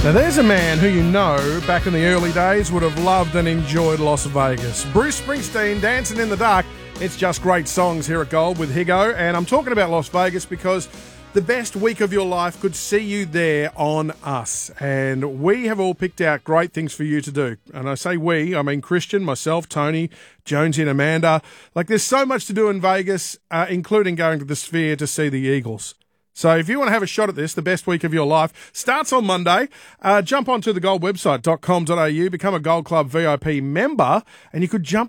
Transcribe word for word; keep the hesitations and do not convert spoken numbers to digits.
Now there's a man who you know back in the early days would have loved and enjoyed Las Vegas. Bruce Springsteen, Dancing in the Dark. It's just great songs here at Gold with Higo, and I'm talking about Las Vegas because the best week of your life could see you there on us. And we have all picked out great things for you to do. And I say we, I mean Christian, myself, Tony, Jonesy and Amanda. Like there's so much to do in Vegas, uh, including going to the Sphere to see the Eagles. So if you want to have a shot at this, the best week of your life, starts on Monday. Uh, jump onto the gold website, dot com dot a u, become a Gold Club V I P member, and you could jump